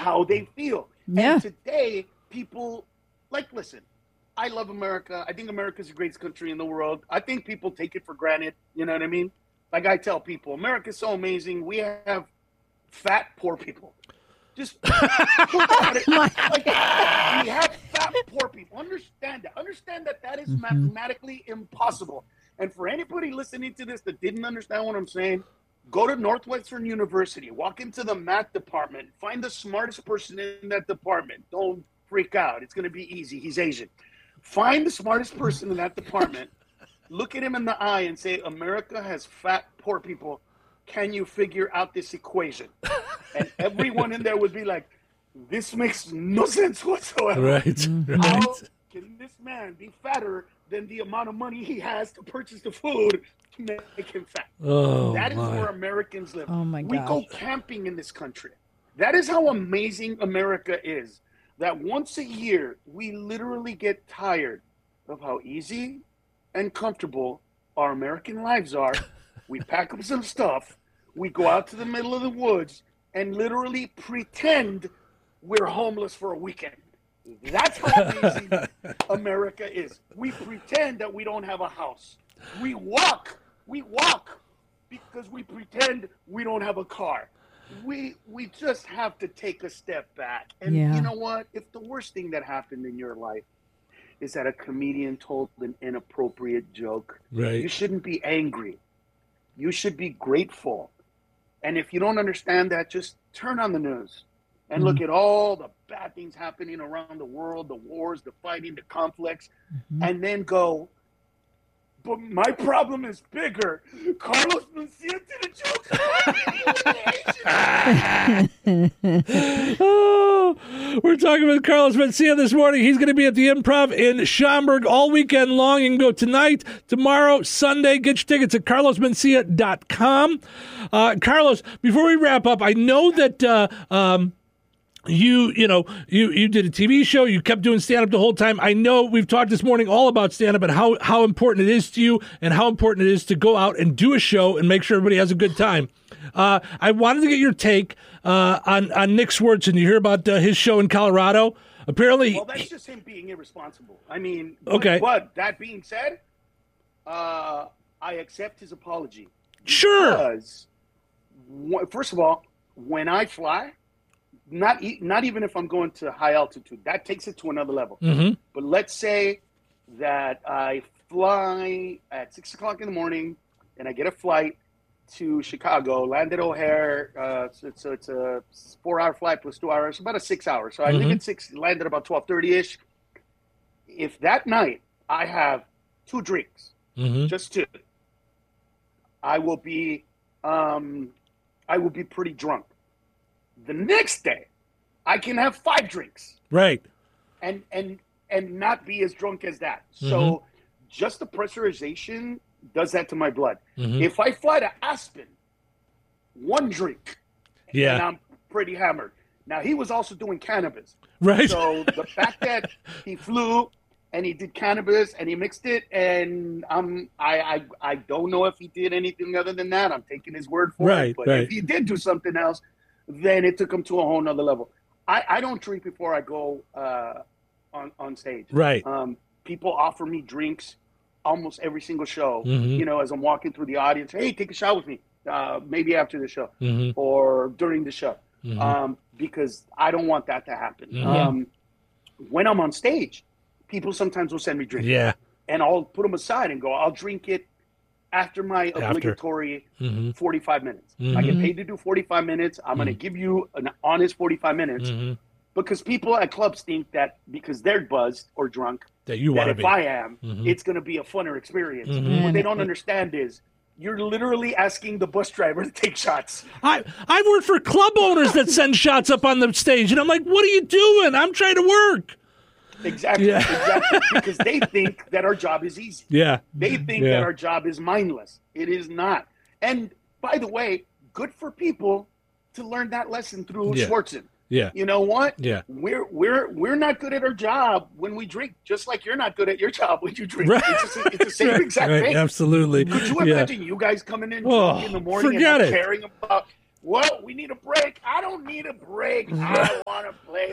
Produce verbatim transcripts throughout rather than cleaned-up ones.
how they feel. Yeah. And today, people, like, listen, I love America. I think America's the greatest country in the world. I think people take it for granted. You know what I mean? Like I tell people, America's so amazing. We have fat, poor people. Just look at it. Like, we have fat, poor people. Understand that. Understand that that is mm-hmm. mathematically impossible. And for anybody listening to this that didn't understand what I'm saying, go to Northwestern University, walk into the math department, find the smartest person in that department. Don't freak out. It's going to be easy. He's Asian. Find the smartest person in that department, look at him in the eye and say, America has fat, poor people. Can you figure out this equation? And everyone in there would be like, this makes no sense whatsoever. Right. How right. can this man be fatter than the amount of money he has to purchase the food to make him fat? Oh, that is my. where Americans live. Oh, my we gosh. go camping in this country. That is how amazing America is. That once a year, we literally get tired of how easy and comfortable our American lives are. We pack up some stuff. We go out to the middle of the woods and literally pretend we're homeless for a weekend. That's how amazing America is. We pretend that we don't have a house. We walk. We walk because we pretend we don't have a car. We we just have to take a step back. And Yeah. you know what? If the worst thing that happened in your life is that a comedian told an inappropriate joke, Right. you shouldn't be angry. You should be grateful. And if you don't understand that, just turn on the news and Mm-hmm. look at all the bad things happening around the world, the wars, the fighting, the conflicts, Mm-hmm. and then go, but my problem is bigger. Carlos Mencia did a joke. Oh, we're talking with Carlos Mencia this morning. He's going to be at the Improv in Schaumburg all weekend long. You can go tonight, tomorrow, Sunday. Get your tickets at carlos mencia dot com. Uh, Carlos, before we wrap up, I know that uh, um, you, you know, you, you did a T V show. You kept doing stand-up the whole time. I know we've talked this morning all about stand-up and how, how important it is to you and how important it is to go out and do a show and make sure everybody has a good time. Uh, I wanted to get your take uh, on, on Nick Swardson. You hear about uh, his show in Colorado? Apparently, Well, that's just him being irresponsible. I mean, Okay. But, but that being said, uh, I accept his apology. Sure. Because, wh- first of all, when I fly, not e- not even if I'm going to high altitude, that takes it to another level. Mhm. But let's say that I fly at six o'clock in the morning and I get a flight to Chicago, land at O'Hare. Uh, so, so it's a four-hour flight plus two hours, about a six hours. So I leave Mhm. at six, land at about twelve thirty-ish. If that night I have two drinks, Mhm. just two, I will be, um, I will be pretty drunk. The next day, I can have five drinks right. and and and not be as drunk as that. Mhm. So just the pressurization does that to my blood. Mhm. If I fly to Aspen, one drink, and Yeah. I'm pretty hammered. Now, he was also doing cannabis. Right. So the fact that he flew and he did cannabis and he mixed it, and um, I, I I don't know if he did anything other than that. I'm taking his word for Right, it. But right. if he did do something else, then it took him to a whole nother level. I, I don't drink before I go uh, on, on stage. Right. Um, people offer me drinks almost every single show, Mhm. you know, as I'm walking through the audience. Hey, take a shot with me, uh, maybe after the show Mhm. or during the show, Mhm. um, because I don't want that to happen. Mhm. Um, when I'm on stage, people sometimes will send me drinks. Yeah. And I'll put them aside and go, I'll drink it after my After. obligatory Mhm. forty-five minutes. I Mhm. get paid to do forty-five minutes. I'm going to give you an honest forty-five minutes Mhm. because people at clubs think that because they're buzzed or drunk, That you that want to if be. I am, Mhm. it's going to be a funner experience. Mhm. What they don't understand is you're literally asking the bus driver to take shots. I, I've worked for club owners that send shots up on the stage, and I'm like, what are you doing? I'm trying to work. Exactly, Yeah. exactly. Because they think that our job is easy. Yeah. They think Yeah. that our job is mindless. It is not. And by the way, good for people to learn that lesson through Yeah. Swardson. Yeah. You know what? Yeah. We're we're we're not good at our job when we drink, just like you're not good at your job when you drink. Right. It's, a, it's the same Right, exact right, thing. absolutely. Could you Yeah. imagine you guys coming in Oh, drunk in the morning and forget not it. caring about, well, we need a break. I don't need a break. I want to play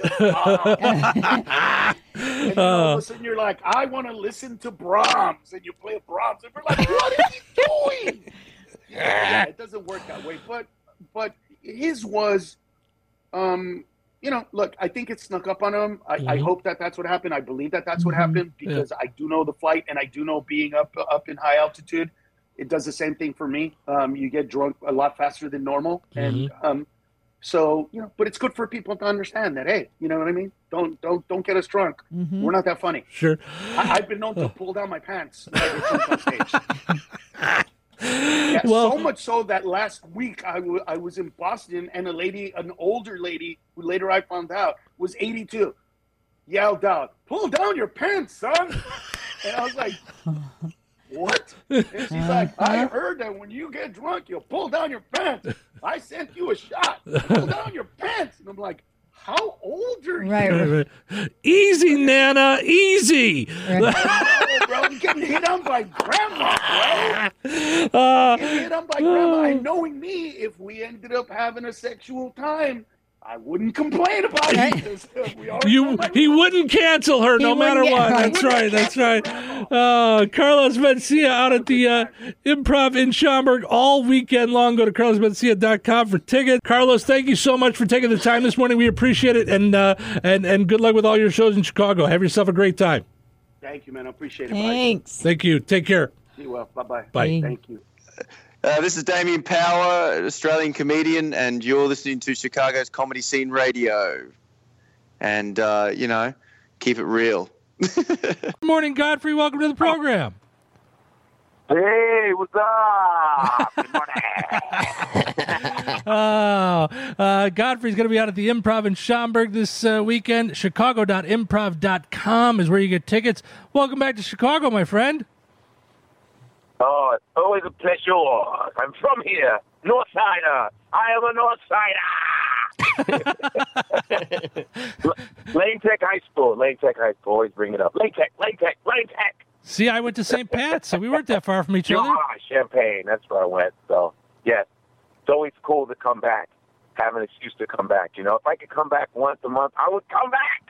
Brahms. And then all of a sudden you're like, I want to listen to Brahms. And you play Brahms. And we're like, what is he doing? Yeah, it doesn't work that way. But but his was, um, you know, look, I think it snuck up on him. I, mm-hmm. I hope that that's what happened. I believe that that's what mm-hmm. happened because yeah. I do know the flight and I do know being up up in high altitude. It does the same thing for me. Um, you get drunk a lot faster than normal. Mm-hmm. And um, so, you know, but it's good for people to understand that, hey, you know what I mean? Don't don't don't get us drunk. Mm-hmm. We're not that funny. Sure. I, I've been known to pull down my pants when I get drunk on stage. Yeah, well, so much so that last week I, w- I was in Boston and a lady, an older lady, who later I found out was eighty-two, yelled out, "Pull down your pants, son!" And I was like, what? And she's like, I heard that when you get drunk, you'll pull down your pants. I sent you a shot. Pull down your pants. And I'm like, how old are you? Right, right. Easy, Nana, easy. Right. No, bro, I'm getting hit on by grandma, bro. Uh, getting hit on by grandma. And knowing me, if we ended up having a sexual time, I wouldn't complain about it. We you, he wouldn't cancel her he no matter what. Right. That's right. That's right. Uh, Carlos Mencia out at the uh, Improv in Schaumburg all weekend long. Go to carlos mencia dot com for tickets. Carlos, thank you so much for taking the time this morning. We appreciate it, and uh, and and good luck with all your shows in Chicago. Have yourself a great time. Thank you, man. I appreciate it. Thanks. Bye. Thank you. Take care. Be well. Bye-bye. Bye. Thank you. Uh, this is Damien Power, an Australian comedian, and you're listening to Chicago's Comedy Scene Radio. And, uh, you know, keep it real. Good morning, Godfrey. Welcome to the program. Hey, what's up? Good morning. uh, uh, Godfrey's going to be out at the Improv in Schaumburg this uh, weekend. Chicago dot improv dot com is where you get tickets. Welcome back to Chicago, my friend. Oh, it's always a pleasure. I'm from here, North Sider. I am a North Sider. Lane Tech High School. Lane Tech High School. Always bring it up. Lane Tech, Lane Tech, Lane Tech. See, I went to Saint Pat's, so we weren't that far from each other. Ah, Champaign. That's where I went. So, yes, it's always cool to come back. Have an excuse to come back. You know, if I could come back once a month, I would come back.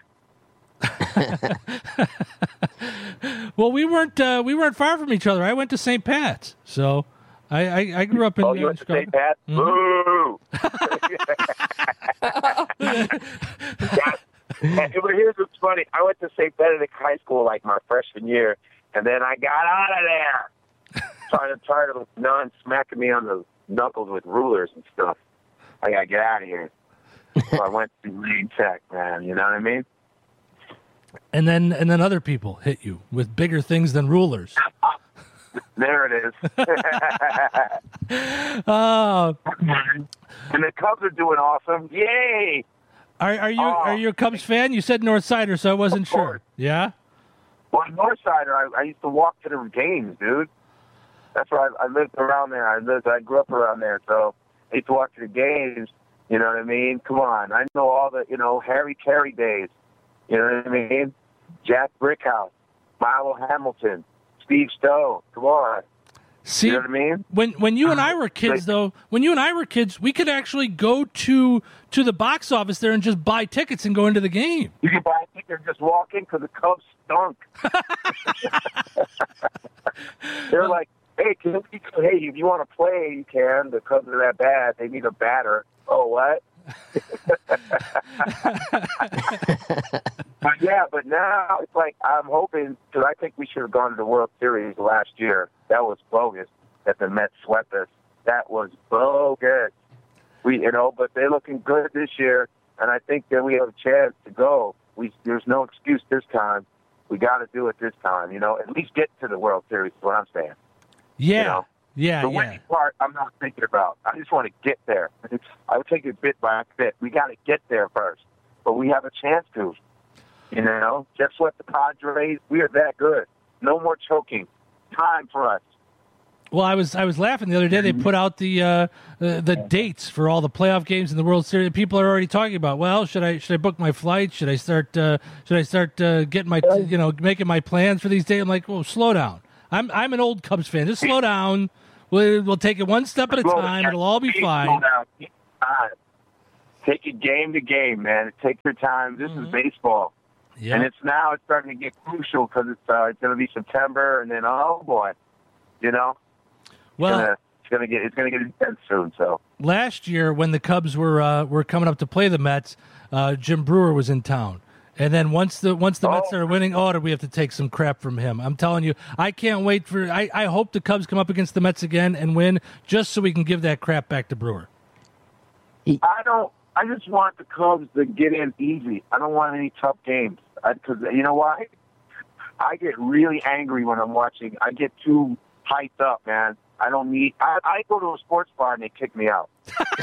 Well, we weren't uh, we weren't far from each other. I went to Saint Pat's, so I, I, I grew up in. Oh, you uh, went to Saint Pat's? Mm-hmm. Boo! Yeah. But here's what's funny: I went to Saint Benedict High School like my freshman year, and then I got out of there. Trying to tired of nuns smacking me on the knuckles with rulers and stuff. I gotta get out of here. So I went to Lane Tech, man. You know what I mean? And then and then other people hit you with bigger things than rulers. There it is. Oh. And the Cubs are doing awesome. Yay! Are are you oh. are you a Cubs fan? You said North Sider, so I wasn't sure. Yeah? Well, North Sider, I, I used to walk to the games, dude. That's where I, I lived around there. I lived I grew up around there, so I used to walk to the games. You know what I mean? Come on. I know all the, you know, Harry Carey days. You know what I mean? Jack Brickhouse, Milo Hamilton, Steve Stowe. Come on. See, you know what I mean? When when you and I were kids, though, when you and I were kids, we could actually go to to the box office there and just buy tickets and go into the game. You could buy a ticket and just walk in because the Cubs stunk. They're like, hey, can you, hey, if you want to play, you can. The Cubs are that bad. They need a batter. Oh, what? But yeah, but now it's like I'm hoping, because I think we should have gone to the World Series last year. That was bogus that the Mets swept us. That was bogus. We, you know, but they're looking good this year, and I think that we have a chance to go. We there's no excuse this time. We got to do it this time. You know, at least get to the World Series. Is what I'm saying. Yeah. You know? Yeah, the yeah. winning part, I'm not thinking about. I just want to get there. I would take it bit by bit. We got to get there first, but we have a chance to. You know, just what the Padres. We are that good. No more choking. Time for us. Well, I was I was laughing the other day. They put out the uh, the, the dates for all the playoff games in the World Series. People are already talking about. Well, should I should I book my flight? Should I start uh, should I start uh, getting my you know making my plans for these days? I'm like, well, slow down. I'm I'm an old Cubs fan. Just slow down. We'll, we'll take it one step at a time. It'll all be fine. take it game to game, man. Take your time. This Mm-hmm. is baseball. Yeah. And it's now it's starting to get crucial because it's uh, it's going to be September, and then oh boy, you know, well, gonna, it's going to get it's going to get intense soon. So last year when the Cubs were uh, were coming up to play the Mets, uh, Jim Brewer was in town, and then once the once the Mets Oh. started winning, oh, did we have to take some crap from him? I'm telling you, I can't wait for. I, I hope the Cubs come up against the Mets again and win, just so we can give that crap back to Brewer. I don't. I just want the Cubs to get in easy. I don't want any tough games. Because you know why? I get really angry when I'm watching. I get too hyped up, man. I don't need. I, I go to a sports bar and they kick me out.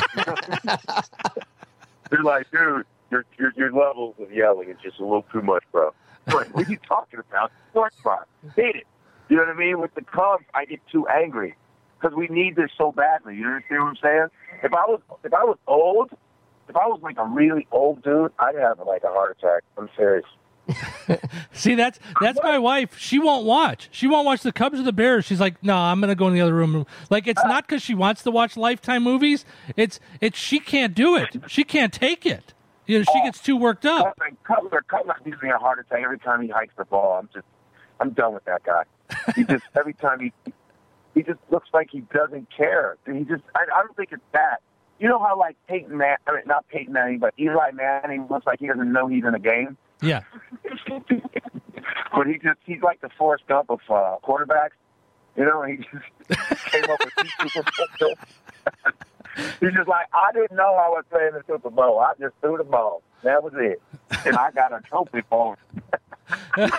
They're like, dude, your your your levels of yelling is just a little too much, bro. Like, what are you talking about? Sports bar, hate it. You know what I mean? With the Cubs, I get too angry because we need this so badly. You understand what I'm saying? If I was if I was old. If I was like a really old dude, I'd have like a heart attack. I'm serious. See, that's that's my wife. She won't watch. She won't watch the Cubs or the Bears. She's like, no, I'm gonna go in the other room. Like, it's not because she wants to watch Lifetime movies. It's it's she can't do it. She can't take it. You know, she gets too worked up. Cutler, Cutler gives me a heart attack every time he hikes the ball. I'm just, I'm done with that guy. He just every time he, he just looks like he doesn't care. And he just, I, I don't think it's that. You know how like Peyton Man, I mean not Peyton Manning, but Eli Manning looks like he doesn't know he's in a game. Yeah. But he just he's like the Forrest Gump of uh, quarterbacks. You know, he just came up with these Super Bowl. He's just like, I didn't know I was playing the Super Bowl. I just threw the ball. That was it. And I got a trophy for him.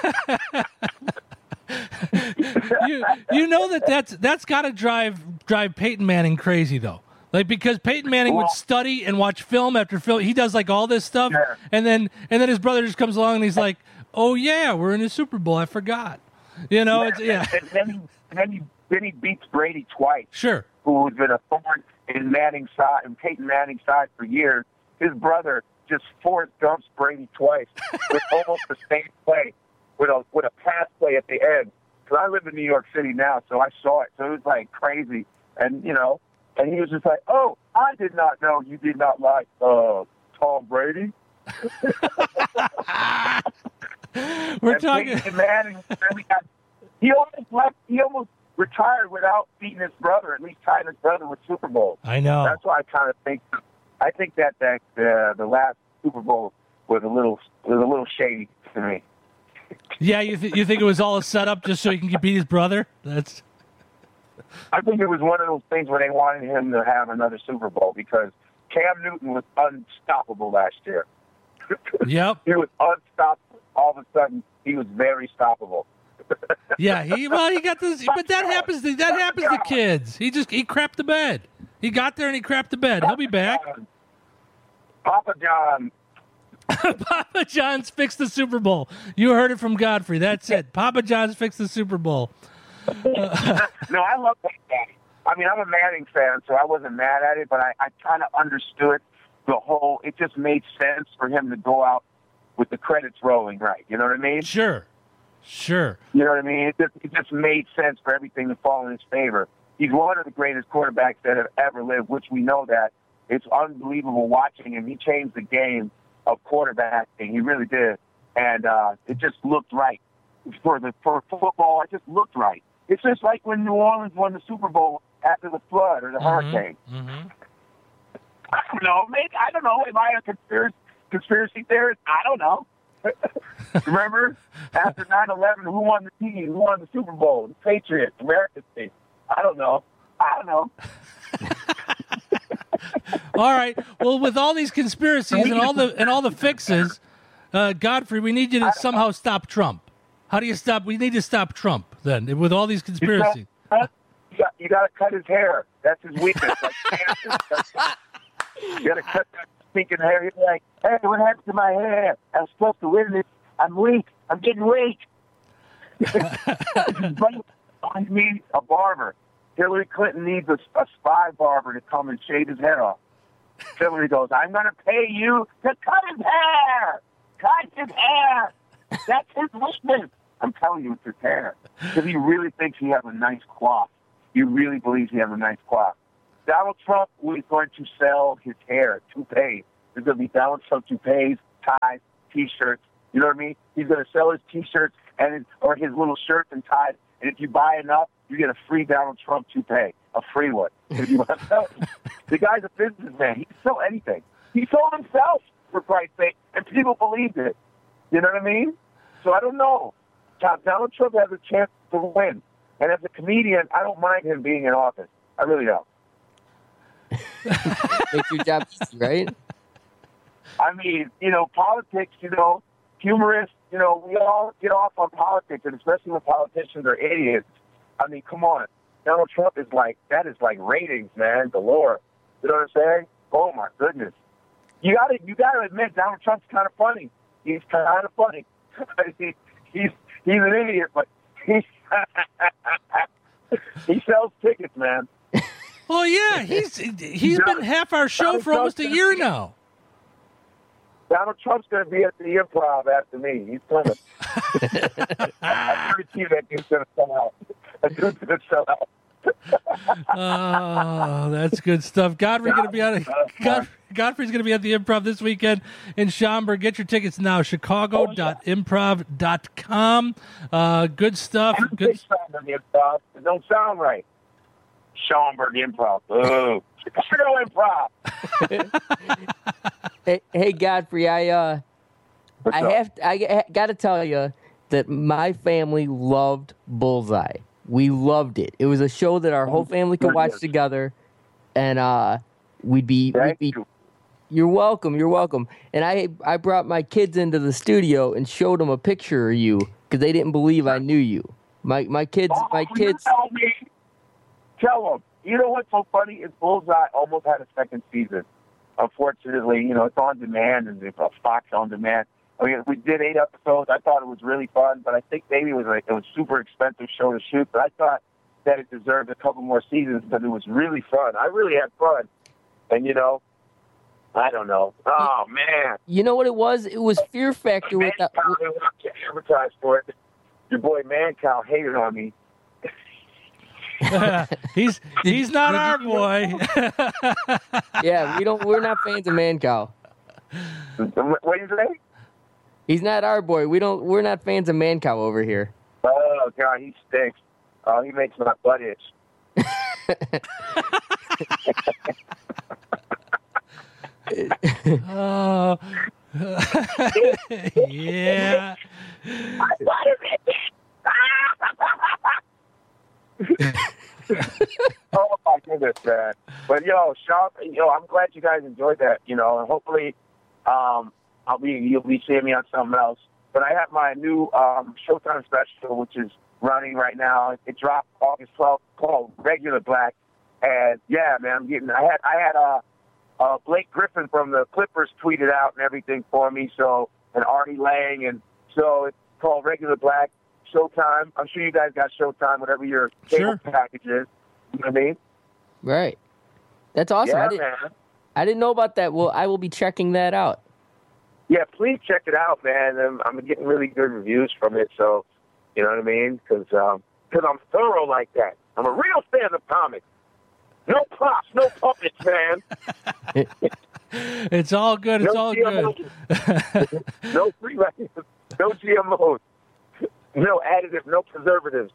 you you know that that's that's got to drive drive Peyton Manning crazy though. Like, because Peyton Manning would study and watch film after film. He does like all this stuff, Yeah. and then and then his brother just comes along and he's like, "Oh yeah, we're in the Super Bowl. I forgot." You know, it's yeah. And then he, and then he, then he beats Brady twice, Sure. who's been a thorn in Manning's side and Peyton Manning's side for years. His brother just Forrest Gumps Brady twice with almost the same play, with a with a pass play at the end. Because I live in New York City now, so I saw it. So it was like crazy, and you know. And he was just like, "Oh, I did not know you did not like uh, Tom Brady." We're and talking. Peyton Manning, really got, he almost left. He almost retired without beating his brother. At least tying his brother with Super Bowl. I know. That's why I kind of think. I think that that uh, the last Super Bowl was a little was a little shady to me. Yeah, you th- you think it was all a setup just so he can beat his brother? That's. I think it was one of those things where they wanted him to have another Super Bowl because Cam Newton was unstoppable last year. Yep. He was unstoppable. All of a sudden, he was very stoppable. Yeah, he well he got this, but that happens to that happens to kids. He just he crapped the bed. He got there and he crapped the bed. He'll be back. Papa John. Papa John's fixed the Super Bowl. You heard it from Godfrey. That's it. Papa John's fixed the Super Bowl. No, I love that. I mean, I'm a Manning fan, so I wasn't mad at it, but I, I kind of understood the whole. It just made sense for him to go out with the credits rolling, right? You know what I mean? Sure, sure. You know what I mean? It just, it just made sense for everything to fall in his favor. He's one of the greatest quarterbacks that have ever lived, which we know that. It's unbelievable watching him. He changed the game of quarterbacking. He really did. And uh, it just looked right. For the for football, it just looked right. It's just like when New Orleans won the Super Bowl after the flood or the Mm-hmm. hurricane. Mm-hmm. I don't know. Maybe, I don't know. Am I a conspiracy, conspiracy theorist? I don't know. Remember, after nine eleven, who won the team? Who won the Super Bowl? The Patriots, America's team. I don't know. I don't know. All right. Well, with all these conspiracies and all the and all the fixes, uh, Godfrey, we need you to somehow stop Trump. How do you stop? We need to stop Trump then with all these conspiracies. You got, you got to cut his hair. That's his weakness. Like cancer. You got to cut that stinking hair. He's like, "Hey, what happened to my hair? I'm supposed to win this. I'm weak. I'm getting weak." I need a barber. Hillary Clinton needs a, a spy barber to come and shave his head off. Hillary goes, "I'm going to pay you to cut his hair. Cut his hair. That's his weakness." I'm telling you, it's his hair. Because he really thinks he has a nice coif. He really believes he has a nice coif. Donald Trump was going to sell his hair to pay There's going to be Donald Trump toupees, ties, T-shirts. You know what I mean? He's going to sell his T-shirts and his, or his little shirts and ties. And if you buy enough, you get a free Donald Trump toupee, a free one. If you want to sell it. The guy's a businessman. He can sell anything. He sold himself, for Christ's sake, and people believed it. You know what I mean? So I don't know. Donald Trump has a chance to win. And as a comedian, I don't mind him being in office. I really don't. Makes your job easy, right? I mean, you know, politics, you know, humorists, you know, we all get off on politics, and especially when politicians are idiots. I mean, come on. Donald Trump is like, that is like ratings, man, galore. You know what I'm saying? Oh, my goodness. You got to you gotta admit, Donald Trump's kind of funny. He's kind of funny. he, he's, he's an idiot, but he's, he sells tickets, man. Oh, yeah. He's He's been half our show Donald for almost a Trump's year now. Donald Trump's going to be at the Improv after me. He's coming. I guarantee you that dude's going to sell out. That dude's going to sell out. Oh, that's good stuff. Godfrey's going to be on. God, Godfrey's going to be at the Improv this weekend in Schaumburg. Get your tickets now. Chicago dot improv dot com. Uh, good stuff. I don't Good. say Schaumburg Improv. It don't sound right. Schaumburg Improv. Oh, Chicago Improv. Hey, hey, Godfrey, I uh, What's I up? have to, I got to tell you that my family loved Bullseye. We loved it. It was a show that our whole family could watch Goodness. together, and uh, we'd be, we'd Thank be you. You're welcome. You're welcome. And I I brought my kids into the studio and showed them a picture of you because they didn't believe I knew you. My my kids Oh, my you kids. Tell me. Tell them. You know what's so funny is Bullseye almost had a second season. Unfortunately, you know, it's on demand and it's a Fox on demand. I mean, we did eight episodes. I thought it was really fun, but I think maybe it was like it was a super expensive show to shoot. But I thought that it deserved a couple more seasons because it was really fun. I really had fun, and you know, I don't know. Oh man, You know what it was? It was Fear Factor with that. Mancow, they want to advertise for it. Your boy Mancow hated on me. he's he's not our boy. Yeah, we don't. We're not fans of Mancow. What do you say? He's not our boy. We don't. We're not fans of Mancow over here. Oh God, he stinks. Oh, he makes my butt itch. Oh, yeah. Oh my goodness, man! But yo, Sean, yo, I'm glad you guys enjoyed that. You know, and hopefully, um, I'll be you'll be seeing me on something else. But I have my new um, Showtime special, which is running right now. It dropped August twelfth, called Regular Black. And yeah, man, I'm getting. I had I had uh, uh, Blake Griffin from the Clippers tweeted out and everything for me. So and Artie Lang, and so it's called Regular Black. Showtime. I'm sure you guys got Showtime, whatever your cable Sure. package is. You know what I mean? Right. That's awesome. Yeah, I didn't. man. I didn't know about that. Well, I will be checking that out. Yeah, please check it out, man. I'm, I'm getting really good reviews from it, so you know what I mean? Because um, cause I'm thorough like that. I'm a real fan of comics. No props, no puppets, man. It's all good. It's No all G M Os. good. No free riders, no G M Os, no additives, no preservatives.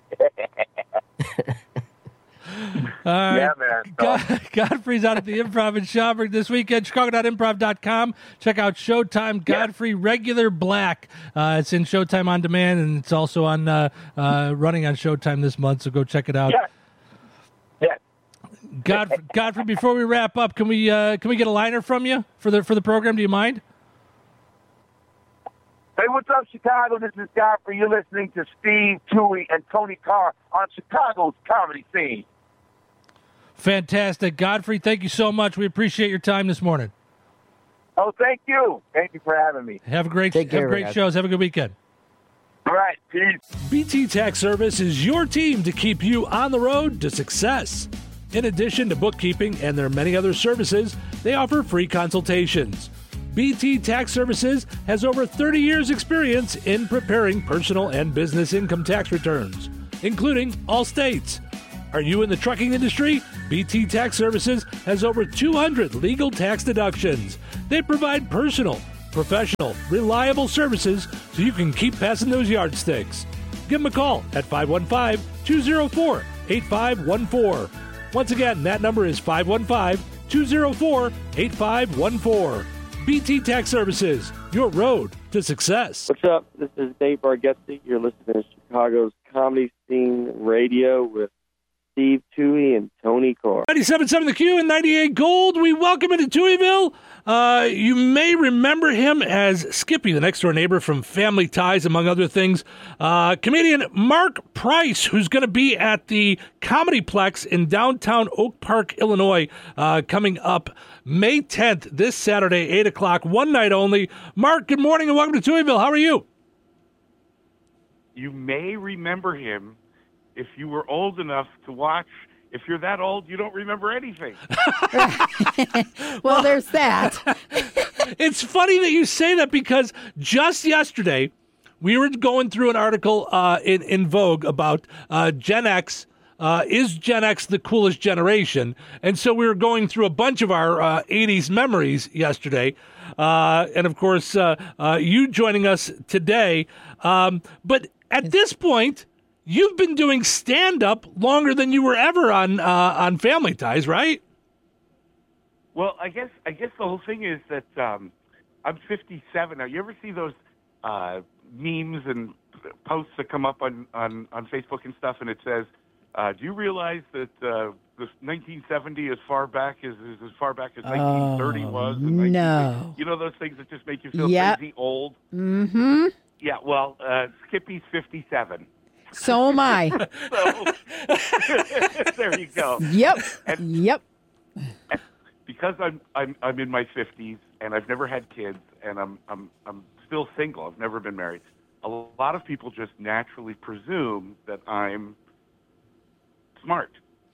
All right. Yeah, man. So, God, Godfrey's out at the Improv in Schaumburg this weekend. Chicago dot improv dot com. Check out Showtime Godfrey Regular Black. Uh, it's in Showtime On Demand, and it's also on uh, uh, running on Showtime this month, so go check it out. yeah. Yeah. Godfrey, Godfrey, before we wrap up, can we uh, can we get a liner from you for the for the program? Do you mind? Hey, what's up, Chicago? This is Godfrey. You're listening to Steve, Tui, and Tony Carr on Chicago's comedy scene. Fantastic. Godfrey, thank you so much. We appreciate your time this morning. Oh, thank you. Thank you for having me. Have a great Take care, have great guys. shows. Have a good weekend. All right, peace. B T Tax Service is your team to keep you on the road to success. In addition to bookkeeping and their many other services, they offer free consultations. B T Tax Services has over thirty years experience in preparing personal and business income tax returns, including all states. Are you in the trucking industry? B T Tax Services has over two hundred legal tax deductions. They provide personal, professional, reliable services so you can keep passing those yardsticks. Give them a call at five one five, two oh four, eight five one four. Once again, that number is five one five, two oh four, eight five one four. B T Tax Services, your road to success. What's up? This is Dave Bargatze. You're listening to Chicago's Comedy Scene Radio with Steve Toohey and Tony Corr. ninety-seven point seven The Q and ninety-eight Gold. We welcome into Tooheyville. Uh, you may remember him as Skippy, the next-door neighbor from Family Ties, among other things. Uh, comedian Mark Price, who's going to be at the Comedyplex in downtown Oak Park, Illinois, uh, coming up May tenth, this Saturday, eight o'clock, one night only. Mark, good morning and welcome to Tooheyville. How are you? You may remember him if you were old enough to watch. If you're that old, you don't remember anything. Well, there's that. It's funny that you say that because just yesterday we were going through an article uh, in, in Vogue about uh, Gen X. Uh, is Gen X the coolest generation? And so we were going through a bunch of our uh, eighties memories yesterday. Uh, and, of course, uh, uh, you joining us today. Um, but at this point, you've been doing stand-up longer than you were ever on uh, on Family Ties, right? Well, I guess I guess the whole thing is that um, I'm fifty-seven now. You ever see those uh, memes and posts that come up on, on, on Facebook and stuff, and it says, uh, "Do you realize that uh, this nineteen seventy as far back as is as far back as nineteen thirty Oh, was?" And no. You know those things that just make you feel Yep. crazy old. Mm-hmm. Yeah. Well, uh, Skippy's fifty-seven. So am I. So there you go. Yep. And- Yep. Because I'm I'm I'm in my fifties and I've never had kids and I'm I'm I'm still single. I've never been married. A lot of people just naturally presume that I'm smart.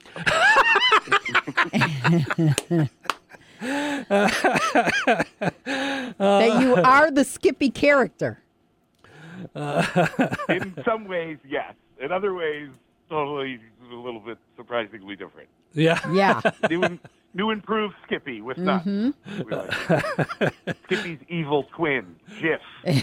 That you are the Skippy character. In some ways, yes. In other ways, totally a little bit surprisingly different. Yeah. Yeah. New, and- new improved Skippy with nuts. Mm-hmm. We like it. Skippy's evil twin, Jif.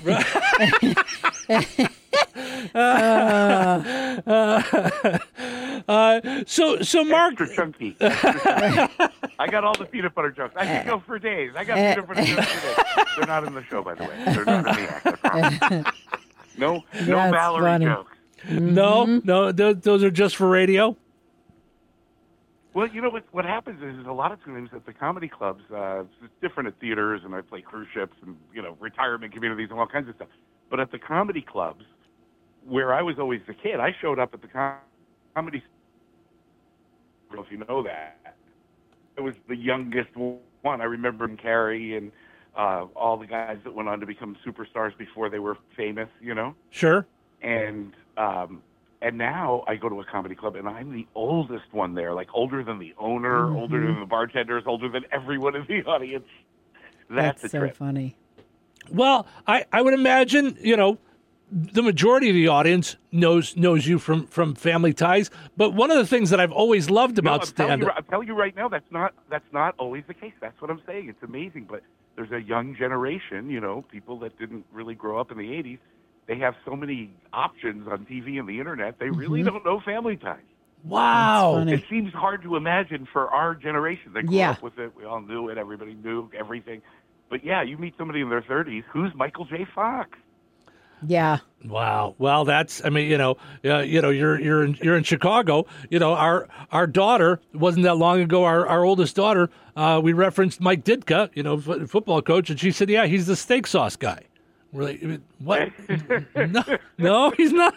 Uh, so, so Mark, Extra chunky. Extra chunky. I got all the peanut butter jokes. I could go for days. I got peanut butter jokes for days. They're not in the show, by the way. They're not in the act. I promise. No, no That's Mallory funny. jokes. no, no, those, those are just for radio. Well, you know what? What happens is, is a lot of times at the comedy clubs, uh, it's different at theaters, and I play cruise ships, and you know, retirement communities, and all kinds of stuff. But at the comedy clubs, where I was always the kid, I showed up at the com- comedy. I don't know if you know that. I was the youngest one. I remember Carrie and uh, all the guys that went on to become superstars before they were famous. You know. Sure. And um, and now I go to a comedy club, and I'm the oldest one there, like older than the owner, Mm-hmm. older than the bartenders, older than everyone in the audience. That's, That's a so trip. funny. Well, I, I would imagine, you know, the majority of the audience knows knows you from, from Family Ties. But one of the things that I've always loved No, about I'm telling, stand you, up. I'm telling you right now, that's not that's not always the case. That's what I'm saying. It's amazing, but there's a young generation, you know, people that didn't really grow up in the eighties. They have so many options on T V and the internet. They really don't know Family Ties. Wow. That's funny. It seems hard to imagine for our generation. They grew Yeah. up with it. We all knew it. Everybody knew everything. But yeah, you meet somebody in their thirties. Who's Michael J. Fox? Yeah. Wow. Well, that's. I mean, you know, uh, you know, you're you're in, you're in Chicago. You know, our our daughter wasn't that long ago. Our our oldest daughter. Uh, we referenced Mike Ditka, you know, f- football coach, and she said, "Yeah, he's the steak sauce guy." We're like, what? no, no, he's not.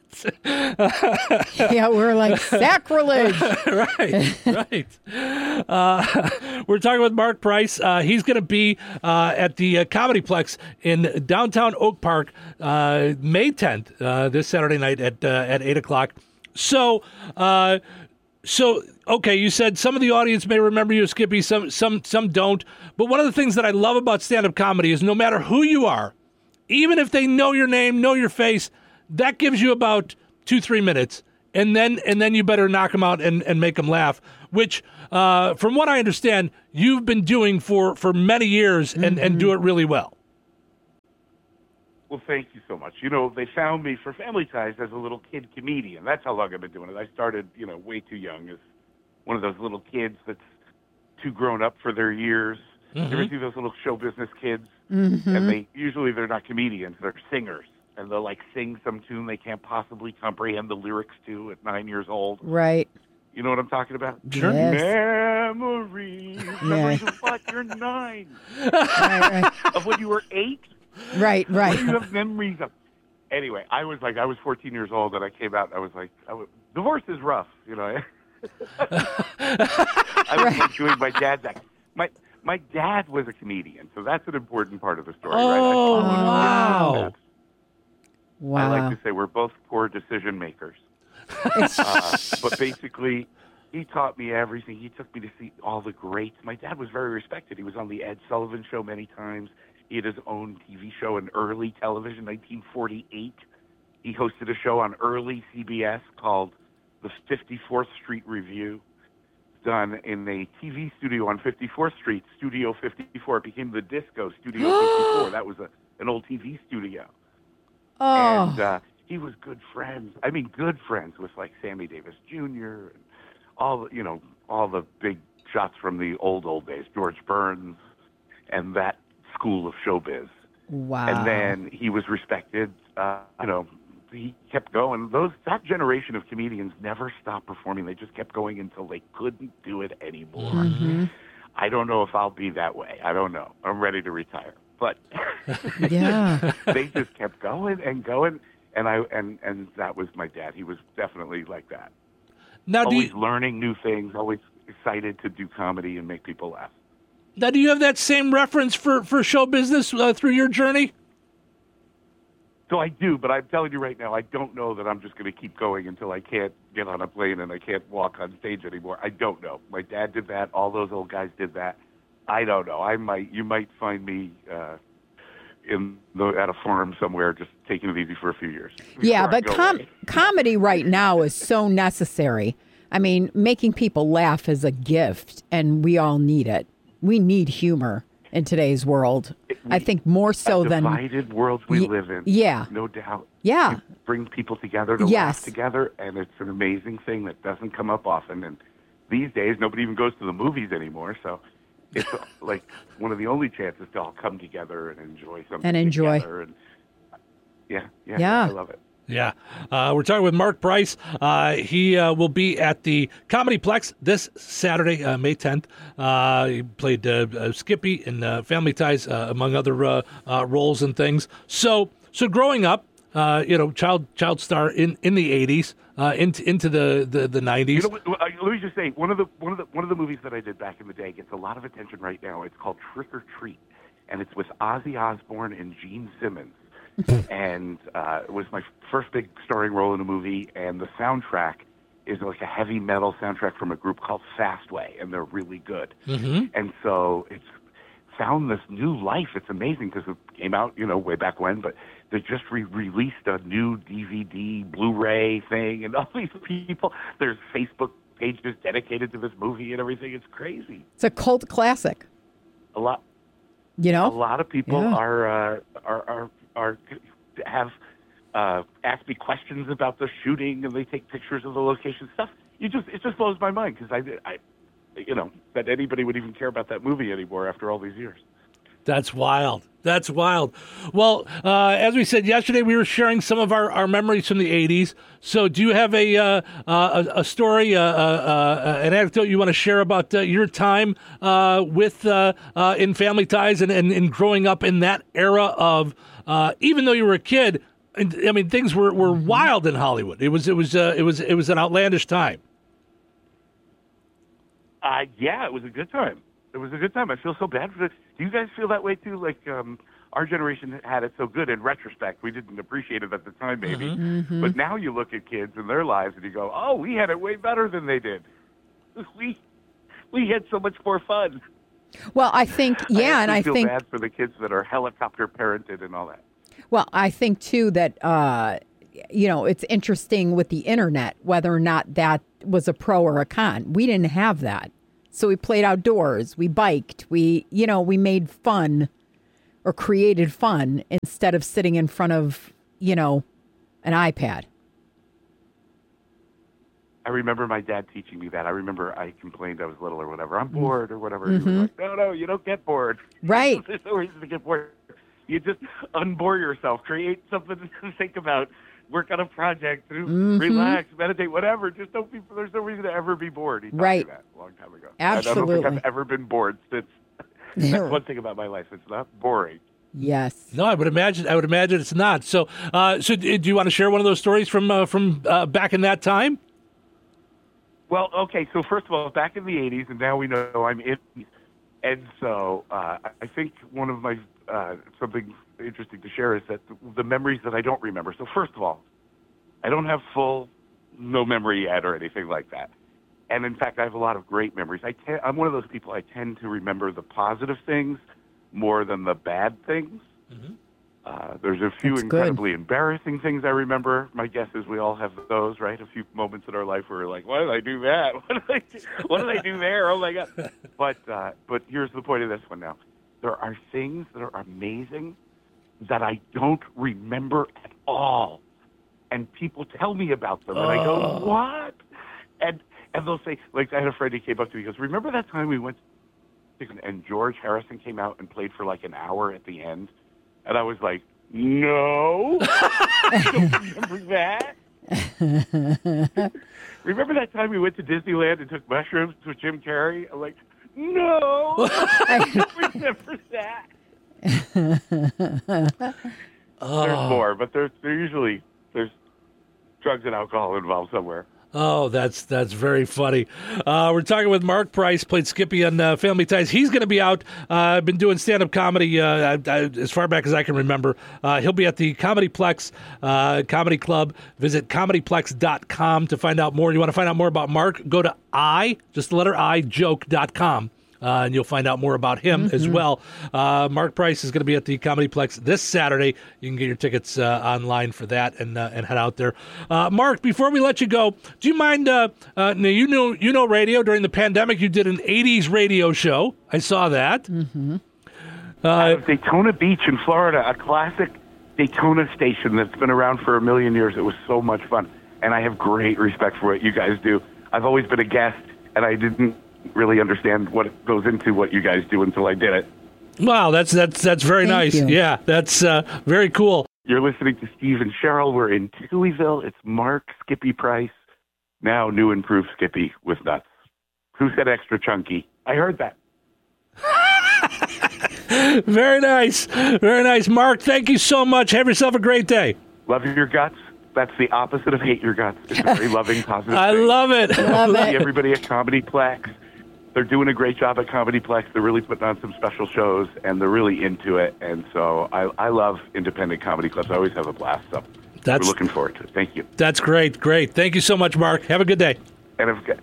Yeah, we're like sacrilege. right, right. Uh, we're talking with Mark Price. Uh, he's going to be uh, at the uh, Comedyplex in downtown Oak Park uh, May tenth, uh, this Saturday night at uh, at eight o'clock. So, uh, so okay, you said some of the audience may remember you, Skippy. Some, some, some don't. But one of the things that I love about stand-up comedy is no matter who you are, even if they know your name, know your face, that gives you about two, three minutes, and then and then you better knock them out and, and make them laugh. which, uh, from what I understand, you've been doing for, for many years and, and do it really well. Well, thank you so much. You know, they found me for Family Ties as a little kid comedian. That's how long I've been doing it. I started, you know, way too young as one of those little kids that's too grown up for their years. Mm-hmm. You ever see those little show business kids? Mm-hmm. And they usually they're not comedians, they're singers. And they'll, like, sing some tune they can't possibly comprehend the lyrics to at nine years old. Right. You know what I'm talking about? Sure. Yes. Memories. Memories of what? You're nine. Right, right. Of when you were eight? Right, right. What do you have memories of? Anyway, I was like, I was fourteen years old, and I came out, and I was like, I was, divorce is rough, you know. I was like doing my dad's act. My my dad was a comedian, so that's an important part of the story, oh, right? I wow. Wow. I like to say we're both poor decision makers. uh, but basically, he taught me everything. He took me to see all the greats. My dad was very respected. He was on the Ed Sullivan Show many times. He had his own T V show in early television, nineteen forty-eight. He hosted a show on early C B S called the fifty-fourth Street Review, done in a T V studio on fifty-fourth Street, Studio fifty-four. It became the Disco Studio fifty-four. That was a, an old T V studio. Oh. And uh, he was good friends. I mean, good friends with, like, Sammy Davis Junior and all the, you know, all the big shots from the old, old days, George Burns and that school of showbiz. Wow. And then he was respected. Uh, you know, he kept going. Those that generation of comedians never stopped performing. They just kept going until they couldn't do it anymore. Mm-hmm. I don't know if I'll be that way. I don't know. I'm ready to retire. But yeah, they just kept going and going. And I and, and that was my dad. He was definitely like that. Now, do always you, learning new things, always excited to do comedy and make people laugh. now, do you have that same reference for, for show business uh, through your journey? So I do, but I'm telling you right now, I don't know that I'm just going to keep going until I can't get on a plane and I can't walk on stage anymore. I don't know. My dad did that. All those old guys did that. I don't know. I might. You might find me uh, in the, at a forum somewhere, just taking it easy for a few years. yeah, before I but go com- away. comedy right now is so necessary. I mean, making people laugh is a gift, and we all need it. We need humor in today's world. I think more so a than divided world we Y- live in. yeah. No doubt. Yeah. It brings people together to Yes. laugh together, and it's an amazing thing that doesn't come up often. And these days, nobody even goes to the movies anymore, so it's like one of the only chances to all come together and enjoy something And enjoy. together. And yeah, yeah, Yeah. I love it. Yeah. Uh, we're talking with Mark Price. Uh, he uh, will be at the Comedyplex this Saturday, uh, May tenth. Uh, he played uh, uh, Skippy in uh, Family Ties, uh, among other uh, uh, roles and things. So, so growing up, uh, you know, child child star in, in the eighties, uh, into into the, the, the nineties. You know, what, uh, let me just say one of the one of the one of the movies that I did back in the day gets a lot of attention right now. It's called Trick or Treat, and it's with Ozzy Osbourne and Gene Simmons. and uh, it was my first big starring role in a movie, and the soundtrack is like a heavy metal soundtrack from a group called Fastway, and they're really good. Mm-hmm. And so it's found this new life. It's amazing because it came out, you know, way back when, but they just re-released a new D V D, Blu-ray thing, and all these people, there's Facebook pages dedicated to this movie and everything. It's crazy. it's a cult classic. A lot. You know, A lot of people Yeah. are, uh, are are are have uh, asked me questions about the shooting, and they take pictures of the location stuff. You just it just blows my mind because I, I, you know, that anybody would even care about that movie anymore after all these years. That's wild. That's wild. Well, uh, as we said yesterday, we were sharing some of our, our memories from the eighties. So do you have a uh, uh, a, a story, uh, uh, uh, an anecdote you want to share about uh, your time uh, with uh, uh, in Family Ties and, and, and growing up in that era of, uh, even though you were a kid, and, I mean, things were, were wild in Hollywood. It was it was uh, it was it was an outlandish time. Uh, yeah, it was a good time. It was a good time. I feel so bad for it. Do you guys feel that way too? Like um, our generation had it so good in retrospect. We didn't appreciate it at the time, maybe. Mm-hmm. But now you look at kids and their lives, and you go, "Oh, we had it way better than they did. We we had so much more fun." well, I think yeah, I and I feel think bad for the kids that are helicopter parented and all that. Well, I think too that uh, you know, it's interesting with the internet, whether or not that was a pro or a con. We didn't have that. So we played outdoors, we biked, we, you know, we made fun or created fun instead of sitting in front of, you know, an iPad. I remember my dad teaching me that. I remember I complained I was little or whatever. I'm bored or whatever. Mm-hmm. He was like, no, no, you don't get bored. Right. There's no reason to get bored. You just unbore yourself. Create something to think about. Work on a project. Mm-hmm. Relax. Meditate. Whatever. Just don't be. There's no reason to ever be bored. He taught right. me that a long time ago. Absolutely. I don't think I've ever been bored since. That's one thing about my life. It's not boring. Yes. No, I would imagine. I would imagine it's not. So, uh, so do you want to share one of those stories from uh, from uh, back in that time? Well, okay. So first of all, back in the eighties, and now we know I'm in. And so uh, I think one of my uh, something interesting to share is that the, the memories that I don't remember. So first of all, I don't have full no memory yet or anything like that. And in fact, I have a lot of great memories. I te- I'm one of those people. I tend to remember the positive things more than the bad things. Mm-hmm. Uh, there's a few That's incredibly good. embarrassing things I remember. My guess is we all have those, right? A few moments in our life where we're like, why did I do that? What did I do, what did I do there? Oh, my God. But, uh, but here's the point of this one now. There are things that are amazing that I don't remember at all. And people tell me about them, and I go, what? And and they'll say, like, I had a friend who came up to me, he goes, remember that time we went to, and George Harrison came out and played for like an hour at the end? And I was like, no, I don't remember that. Remember that time we went to Disneyland and took mushrooms with Jim Carrey? I'm like, no, I don't remember that. Oh. There's more, but there's there usually there's drugs and alcohol involved somewhere. Oh, that's that's very funny. Uh, we're talking with Mark Price, played Skippy on uh, Family Ties. He's going to be out. Uh, I've been doing stand-up comedy uh, I, I, as far back as I can remember. Uh, he'll be at the Comedyplex uh, Comedy Club. Visit comedyplex dot com to find out more. You want to find out more about Mark? Go to I, just the letter I, joke dot com. Uh, and you'll find out more about him mm-hmm. as well. Uh, Mark Price is going to be at the Comedyplex this Saturday. You can get your tickets uh, online for that and uh, and head out there. Uh, Mark, before we let you go, do you mind? Uh, uh, now you know you know radio during the pandemic. You did an eighties radio show. I saw that. Mm-hmm. Uh, Out of Daytona Beach in Florida, a classic Daytona station that's been around for a million years. It was so much fun, and I have great respect for what you guys do. I've always been a guest, and I didn't really understand what goes into what you guys do until I did it. Wow, that's that's that's very Thank nice. you. Yeah, that's uh, very cool. You're listening to Steve and Cheryl. We're in Tuieville. It's Mark Skippy Price, now new improved Skippy with nuts. Who said extra chunky? I heard that. Very nice, very nice, Mark. Thank you so much. Have yourself a great day. Love your guts. That's the opposite of hate your guts. It's a very loving, positive I thing. love it. Love See it. everybody at Comedyplex. They're doing a great job at Comedyplex. They're really putting on some special shows, and they're really into it. And so I, I love independent comedy clubs. I always have a blast. So That's- we're looking forward to it. Thank you. That's great, great. Thank you so much, Mark. Have a good day. And have a good.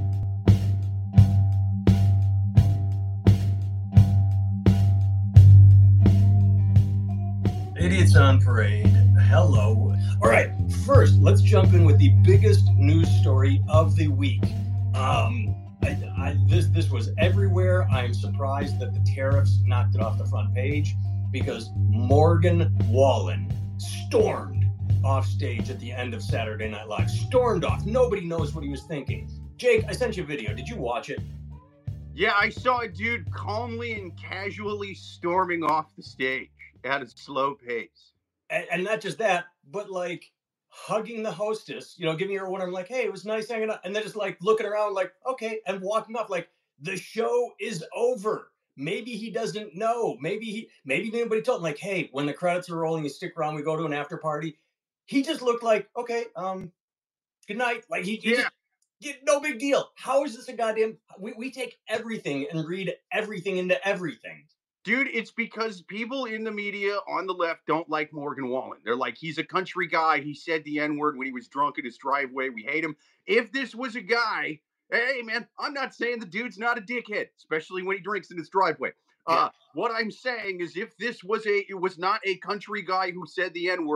Idiots on Parade. Hello. All right, first, let's jump in with the biggest news story of the week. Um, I, I, this this was everywhere. I'm surprised that the tariffs knocked it off the front page because Morgan Wallen stormed off stage at the end of Saturday Night Live. Stormed off. Nobody knows what he was thinking. Jake, I sent you a video. Did you watch it? Yeah, I saw a dude calmly and casually storming off the stage at a slow pace. And, and not just that, but like hugging the hostess, you know, giving her one arm, like, hey, it was nice hanging out. And then just like looking around like, okay, and walking off like the show is over. Maybe he doesn't know. Maybe he, maybe nobody told him like, hey, when the credits are rolling, you stick around, we go to an after party. He just looked like, okay, um, good night. Like he, he Yeah. just, yeah, no big deal. How is this a goddamn, we, we take everything and read everything into everything. Dude, it's because people in the media on the left don't like Morgan Wallen. They're like, he's a country guy. He said the N-word when he was drunk in his driveway. We hate him. If this was a guy, hey, man, I'm not saying the dude's not a dickhead, especially when he drinks in his driveway. Uh, what I'm saying is if this was a, it was not a country guy who said the N-word,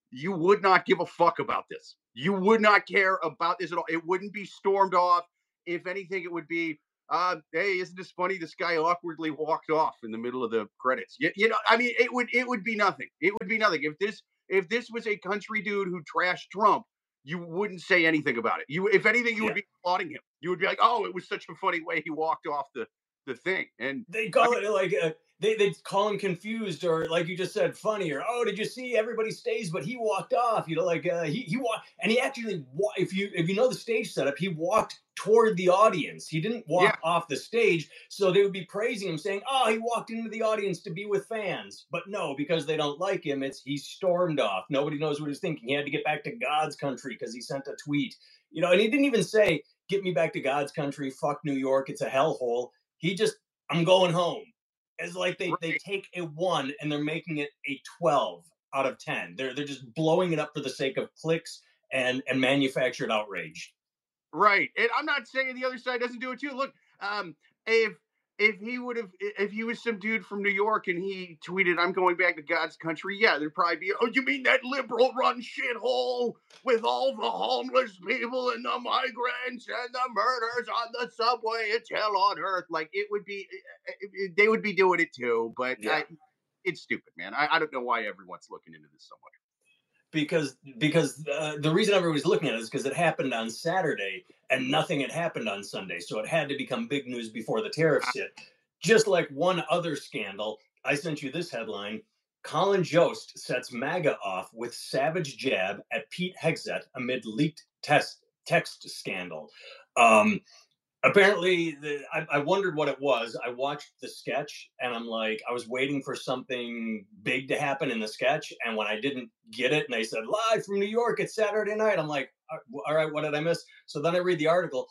you would not give a fuck about this. You would not care about this at all. It wouldn't be stormed off. If anything, it would be, uh, hey, isn't this funny? This guy awkwardly walked off in the middle of the credits. You, you know, I mean, it would it would be nothing. It would be nothing. If this if this was a country dude who trashed Trump, you wouldn't say anything about it. You, if anything, you yeah. would be applauding him. You would be like, oh, it was such a funny way he walked off the, the thing. And they call I mean, it like uh, they they call him confused, or like you just said, funny, or oh, did you see everybody stays, but he walked off. You know, like uh, he he walked, and he actually if you if you know the stage setup, he walked toward the audience. He didn't walk yeah. off the stage, so they would be praising him, saying, oh, he walked into the audience to be with fans. But no, because they don't like him, it's he stormed off. Nobody knows what he's thinking. He had to get back to God's country because he sent a tweet. You know, and he didn't even say, get me back to God's country, fuck New York, it's a hellhole. He just, I'm going home. It's like they, right. they take a one and they're making it a twelve out of ten. They're they're just blowing it up for the sake of clicks and, and manufactured outrage. Right. And I'm not saying the other side doesn't do it too. Look, um, if if he would have, if he was some dude from New York and he tweeted, I'm going back to God's country, yeah, there'd probably be, oh, you mean that liberal run shithole with all the homeless people and the migrants and the murders on the subway? It's hell on earth. Like, it would be, they would be doing it too, but yeah. I, it's stupid, man. I, I don't know why everyone's looking into this so much. Because because uh, the reason everybody's looking at it is because it happened on Saturday and nothing had happened on Sunday. So it had to become big news before the tariffs hit. Just like one other scandal, I sent you this headline. Colin Jost sets MAGA off with savage jab at Pete Hegseth amid leaked test, text scandal. Um, apparently, the, I, I wondered what it was. I watched the sketch and I'm like, I was waiting for something big to happen in the sketch. And when I didn't get it and they said, live from New York, it's Saturday night, I'm like, all right, what did I miss? So then I read the article.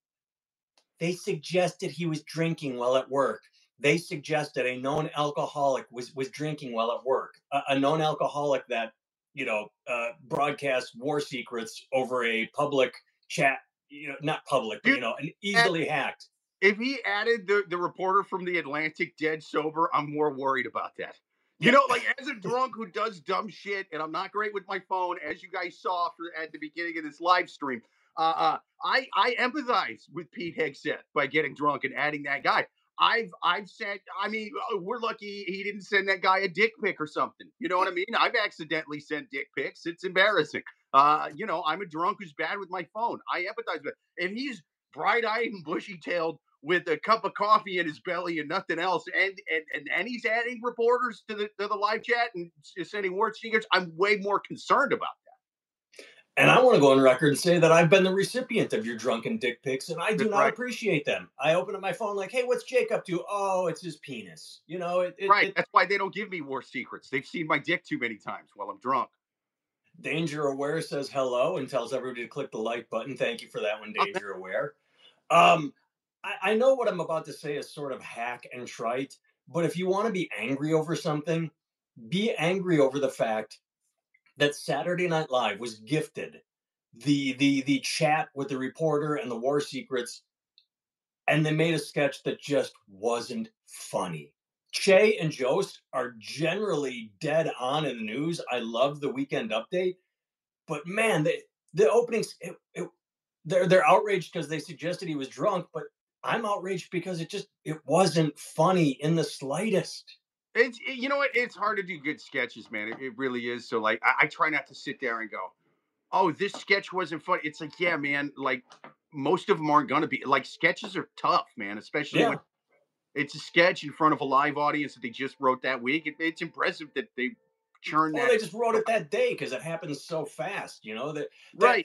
They suggested he was drinking while at work. They suggested a known alcoholic was, was drinking while at work. A, a known alcoholic that, you know, uh, broadcast war secrets over a public chat. You know, not public, but, you know, and easily hacked. If he added the, the reporter from The Atlantic dead sober, I'm more worried about that. You know, like as a drunk who does dumb shit, and I'm not great with my phone, as you guys saw at the beginning of this live stream, uh, uh, I, I empathize with Pete Hegseth by getting drunk and adding that guy. I've I've sent, I mean, we're lucky he didn't send that guy a dick pic or something. You know what I mean? I've accidentally sent dick pics. It's embarrassing. Uh, you know, I'm a drunk who's bad with my phone. I empathize with it. And he's bright-eyed and bushy-tailed with a cup of coffee in his belly and nothing else. And and and, and he's adding reporters to the to the live chat and sending word secrets. I'm way more concerned about that. And I want to go on record and say that I've been the recipient of your drunken dick pics, and I do not right. appreciate them. I open up my phone like, hey, what's Jake up to? Oh, it's his penis. You know, it, it, right. It, That's why they don't give me war secrets. They've seen my dick too many times while I'm drunk. Danger Aware says hello and tells everybody to click the like button. Thank you for that one, Danger Aware. Um, I, I know what I'm about to say is sort of hack and trite, but if you want to be angry over something, be angry over the fact that Saturday Night Live was gifted the the the chat with the reporter and the war secrets, and they made a sketch that just wasn't funny. Che and Jost are generally dead on in the news. I love the Weekend Update, but man, they, the openings, it, it, they're they're outraged because they suggested he was drunk, but I'm outraged because it just it wasn't funny in the slightest. It's you know what? It's hard to do good sketches, man. It, it really is. So like, I, I try not to sit there and go, "Oh, this sketch wasn't funny." It's like, yeah, man. Like most of them aren't gonna be. Like sketches are tough, man. Especially yeah. when it's a sketch in front of a live audience that they just wrote that week. It, it's impressive that they churned well, that. They just wrote it that day because it happens so fast. You know that, that right.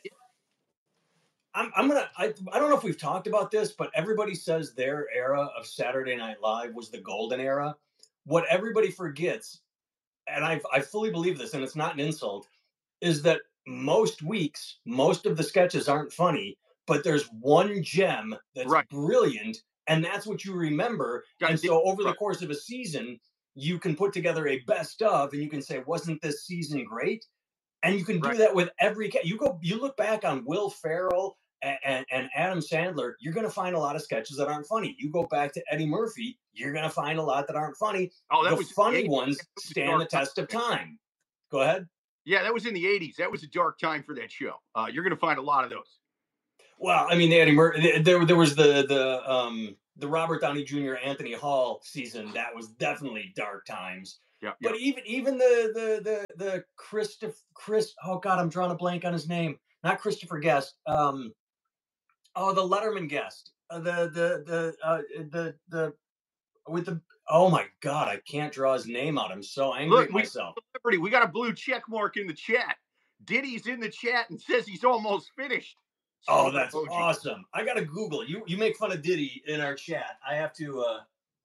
I'm, I'm gonna. I, I don't know if we've talked about this, but everybody says their era of Saturday Night Live was the golden era. What everybody forgets, and I I fully believe this, and it's not an insult, is that most weeks, most of the sketches aren't funny, but there's one gem that's right. brilliant, and that's what you remember. Got and so over right. the course of a season, you can put together a best of, and you can say, wasn't this season great? And you can do right. that with every – you go, you look back on Will Ferrell and, and, and Adam Sandler, you're going to find a lot of sketches that aren't funny. You go back to Eddie Murphy, you're going to find a lot that aren't funny. Oh, that the was funny eight, ones stand the test of time. Go ahead. Yeah, that was in the eighties. That was a dark time for that show. Uh, you're going to find a lot of those. Well, I mean, they had emer- there. There was the the um, the Robert Downey Junior Anthony Hall season. That was definitely dark times. Yeah, but yeah. even even the the the the Christopher Chris. Oh God, I'm drawing a blank on his name. Not Christopher Guest. Um, oh, the Letterman guest. Uh, the the the uh, the the with the. Oh my God, I can't draw his name out. I'm so angry Look, at we, myself. Liberty, we got a blue check mark in the chat. Diddy's in the chat and says he's almost finished. Oh, that's awesome. I got to Google. You you make fun of Diddy in our chat. I have to. Uh...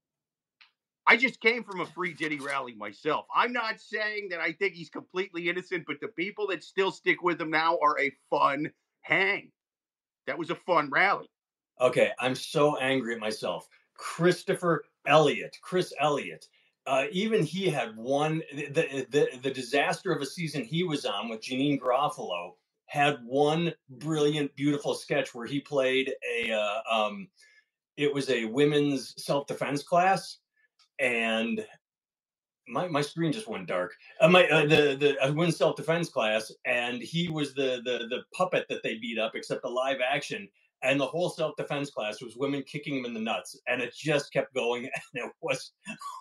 I just came from a free Diddy rally myself. I'm not saying that I think he's completely innocent, but the people that still stick with him now are a fun hang. That was a fun rally. Okay, I'm so angry at myself. Christopher Elliott, Chris Elliott. Uh, even he had one, the, the the disaster of a season he was on with Janine Garofalo had one brilliant, beautiful sketch where he played a, uh, um, it was a women's self-defense class, and my my screen just went dark. Uh, my uh, the the uh, women's self-defense class, and he was the the the puppet that they beat up, except the live action. And the whole self-defense class was women kicking him in the nuts. And it just kept going. And it was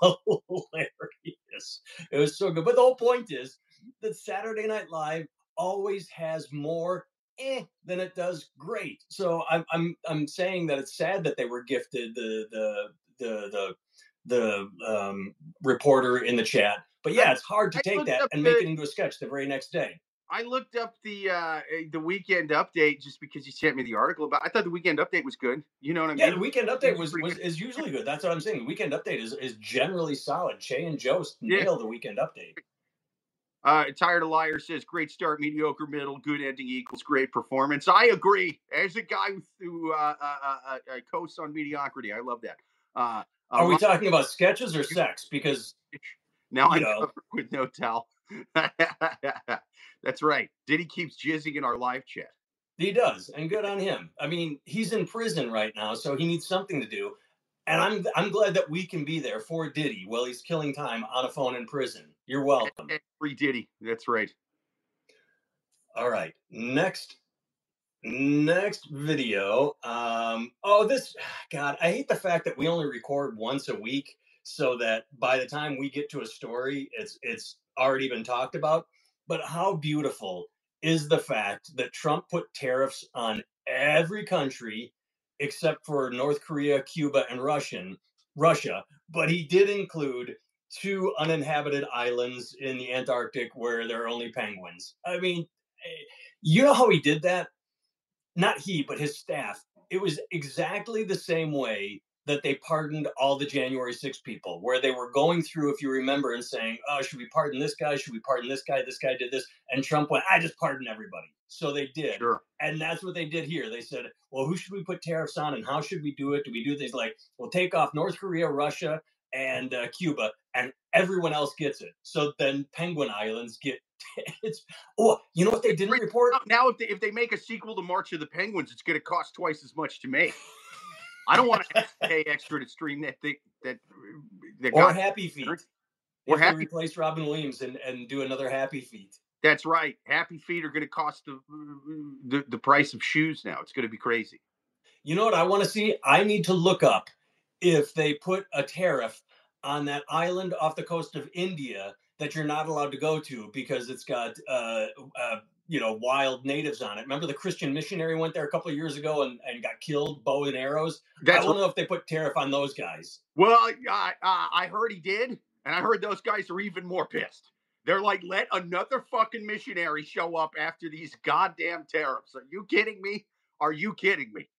hilarious. It was so good. But the whole point is that Saturday Night Live always has more eh than it does great. So I'm I'm I'm saying that it's sad that they were gifted the the the the the um, reporter in the chat. But yeah, it's hard to I take that and the, make it into a sketch the very next day. I looked up the uh, the Weekend Update just because you sent me the article about. I thought the Weekend Update was good. You know what I mean? Yeah, the Weekend Update was, was is usually good. That's what I'm saying. The Weekend Update is, is generally solid. Che and Joe nail yeah. the Weekend Update. Uh, Tired of Liar says great start, mediocre middle, good ending equals great performance. I agree. As a guy who uh, uh, uh, uh, coasts on mediocrity, I love that. Uh, Are we talking about sketches or sex? Because now I'm know. covered with no towel. That's right. Diddy keeps jizzing in our live chat. He does, and good on him. I mean, he's in prison right now, so he needs something to do. And I'm I'm glad that we can be there for Diddy while he's killing time on a phone in prison. You're welcome. Free Diddy. That's right. All right. Next next video. Um, oh, this God, I hate the fact that we only record once a week, so that by the time we get to a story, it's it's already been talked about. But how beautiful is the fact that Trump put tariffs on every country except for North Korea, Cuba, and Russian, Russia. But he did include two uninhabited islands in the Antarctic where there are only penguins. I mean, you know how he did that? Not he, but his staff. It was exactly the same way that they pardoned all the January sixth people, where they were going through, if you remember, and saying, oh, should we pardon this guy? Should we pardon this guy? This guy did this. And Trump went, I just pardon everybody. So they did. Sure. And that's what they did here. They said, well, who should we put tariffs on and how should we do it? Do we do things like, we'll take off North Korea, Russia, and uh, Cuba, and everyone else gets it. So then Penguin Islands get it's oh, you know what they didn't report? Now, if they, if they make a sequel to March of the Penguins, it's going to cost twice as much to make. I don't want to pay extra to stream that thing. That, that or Happy Feet. Or if Happy they replace Robin Williams and, and do another Happy Feet. That's right. Happy Feet are going to cost the, the the price of shoes now. It's going to be crazy. You know what I want to see? I need to look up if they put a tariff on that island off the coast of India that you're not allowed to go to because it's got uh, uh, you know, wild natives on it. Remember the Christian missionary went there a couple of years ago and, and got killed, bow and arrows? That's I don't what, know if they put tariff on those guys. Well, uh, uh, I heard he did, and I heard those guys are even more pissed. They're like, let another fucking missionary show up after these goddamn tariffs. Are you kidding me? Are you kidding me?